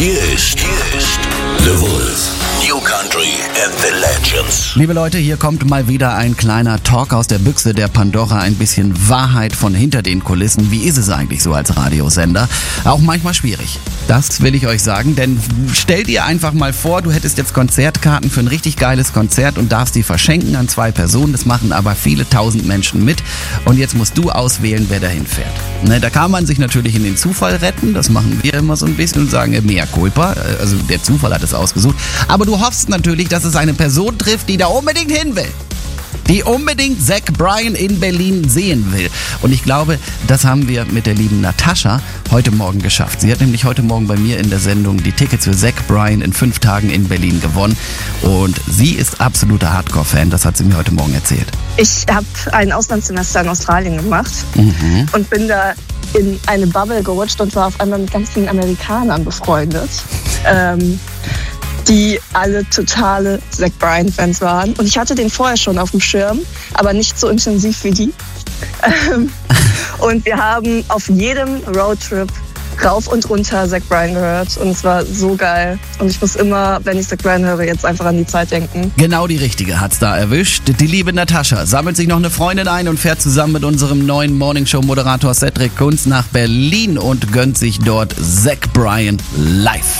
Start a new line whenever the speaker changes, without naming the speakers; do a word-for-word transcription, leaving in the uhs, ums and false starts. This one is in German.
Hier ist, hier ist The Wolf. New Country and the Legends.
Liebe Leute, hier kommt mal wieder ein kleiner Talk aus der Büchse der Pandora. Ein bisschen Wahrheit von hinter den Kulissen. Wie ist es eigentlich so als Radiosender? Auch manchmal schwierig. Das will ich euch sagen, denn stell dir einfach mal vor, du hättest jetzt Konzertkarten für ein richtig geiles Konzert und darfst die verschenken an zwei Personen. Das machen aber viele tausend Menschen mit und jetzt musst du auswählen, wer dahin fährt. Ne, da kann man sich natürlich in den Zufall retten, das machen wir immer so ein bisschen und sagen, mea culpa, also der Zufall hat es ausgesucht. Aber du hoffst natürlich, dass es eine Person trifft, die da unbedingt hin will. Die unbedingt Zach Bryan in Berlin sehen will. Und ich glaube, das haben wir mit der lieben Natascha heute Morgen geschafft. Sie hat nämlich heute Morgen bei mir in der Sendung die Tickets für Zach Bryan in fünf Tagen in Berlin gewonnen. Und sie ist absoluter Hardcore-Fan, das hat sie mir heute Morgen erzählt.
Ich habe ein Auslandssemester in Australien gemacht
Mhm.
und bin da in eine Bubble gerutscht und war auf einmal mit ganz vielen Amerikanern befreundet, ähm, die alle totale Zach Bryan-Fans waren. Und ich hatte den vorher schon auf dem Schirm, aber nicht so intensiv wie die. Ähm, und wir haben auf jedem Roadtrip rauf und runter Zach Bryan gehört und es war so geil. Und ich muss immer, wenn ich Zach Bryan höre, jetzt einfach an die Zeit denken.
Genau die Richtige hat's da erwischt. Die liebe Natascha sammelt sich noch eine Freundin ein und fährt zusammen mit unserem neuen Morningshow-Moderator Cedric Kunz nach Berlin und gönnt sich dort Zach Bryan live.